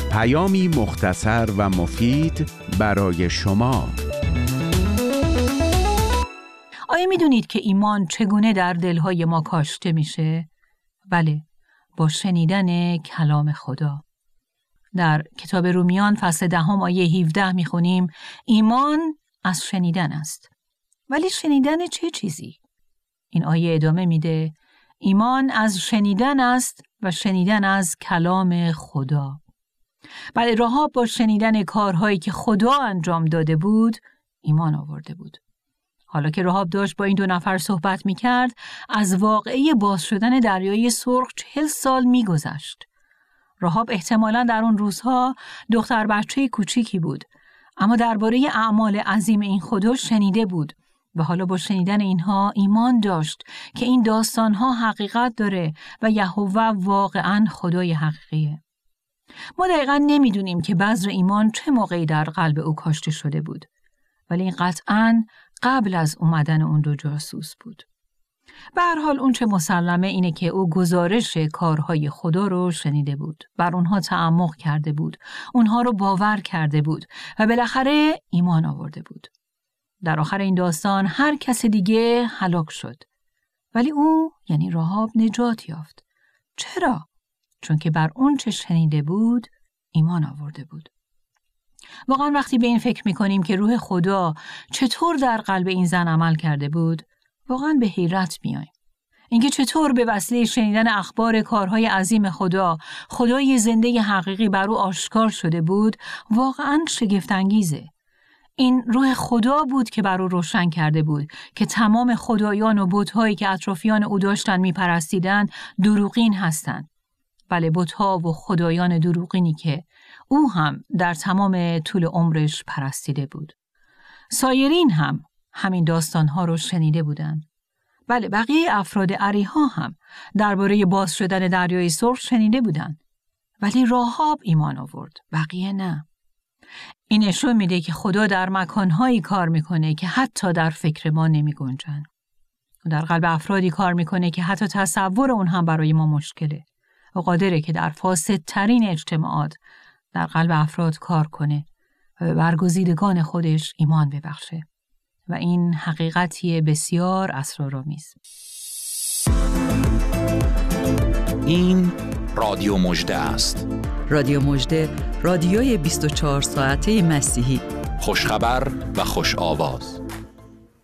پیامی مختصر و مفید برای شما. آیا میدونید که ایمان چگونه در دلهای ما کاشته میشه؟ بله، با شنیدن کلام خدا. در کتاب رومیان فصل 10 آیه 17 میخونیم ایمان از شنیدن است. ولی شنیدن چه چیزی؟ این آیه ادامه میده ایمان از شنیدن است و شنیدن از کلام خدا. بله، رهاب با شنیدن کارهایی که خدا انجام داده بود ایمان آورده بود. حالا که رهاب داشت با این 2 نفر صحبت میکرد، از واقعه باز شدن دریای سرخ 40 سال میگذشت. رهاب احتمالاً در اون روزها دختر بچه کوچیکی بود، اما درباره اعمال عظیم این خدا شنیده بود و حالا با شنیدن اینها ایمان داشت که این داستانها حقیقت داره و یهوه واقعاً خدای حقیقیه. ما دقیقاً نمیدونیم که بذر ایمان چه موقعی در قلب او کاشته شده بود، ولی این قطعاً قبل از اومدن اون 2 جاسوس بود. به هر حال اون چه مسلمه اینه که او گزارش کارهای خدا رو شنیده بود، بر اونها تعمق کرده بود، اونها رو باور کرده بود و بالاخره ایمان آورده بود. در آخر این داستان هر کس دیگه هلاک شد، ولی او یعنی رهاب نجات یافت. چرا؟ چون که بر اون چه شنیده بود ایمان آورده بود. واقعا وقتی به این فکر میکنیم که روح خدا چطور در قلب این زن عمل کرده بود، واقعا به حیرت میاییم. اینکه چطور به وسیله شنیدن اخبار کارهای عظیم خدا، خدای زنده حقیقی بر او آشکار شده بود، واقعا شگفت انگیزه. این روح خدا بود که بر او روشن کرده بود که تمام خدایان و بت‌هایی که اطرافیان او داشتن میپرستیدن دروغین هستند. بله، بت‌ها و خدایان دروغینی که او هم در تمام طول عمرش پرستیده بود. سایرین هم همین داستانها رو شنیده بودند. بله، بقیه افراد اریحا هم درباره باز شدن دریای سرخ شنیده بودند. ولی رهاب ایمان آورد، بقیه نه. این نشون میده که خدا در مکانهایی کار میکنه که حتی در فکر ما نمی گنجن. در قلب افرادی کار میکنه که حتی تصور اون هم برای ما مشکله. و قادره که در فاسدترین اجتماعات در قلب افراد کار کنه و به برگزیدگان خودش ایمان ببخشه. و این حقیقتی بسیار اسرارآمیز. این رادیو مژده است. رادیو مژده، رادیوی 24 ساعته مسیحی. خوشخبر و خوش آواز.